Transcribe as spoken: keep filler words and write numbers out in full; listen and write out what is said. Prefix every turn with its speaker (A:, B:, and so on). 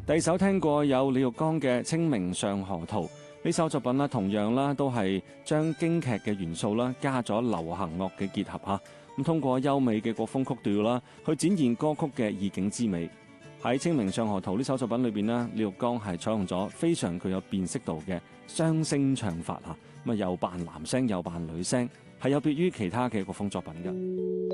A: 第二首聽過有李玉剛嘅《清明上河圖》，呢首作品啦，同樣啦都係將京劇嘅元素啦加咗流行樂嘅結合嚇，咁通過優美嘅國風曲調啦，去展現歌曲嘅意境之美。喺《清明上河圖》呢首作品裏邊呢，李玉剛係採用咗非常具有辨識度嘅雙聲唱法嚇，咁啊又扮男聲又扮女聲，係有別於其他嘅國風作品嘅。